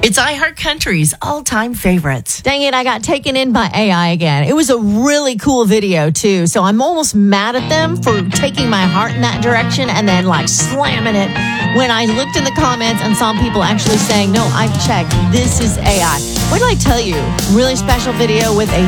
It's iHeartCountry's all-time favorites. Dang it, I got taken in by AI again. It was a really cool video, too. So I'm almost mad at them for taking my heart in that direction and then, slamming it. When I looked in the comments and saw people actually saying, no, I've checked. This is AI. What did I tell you? Really special video with a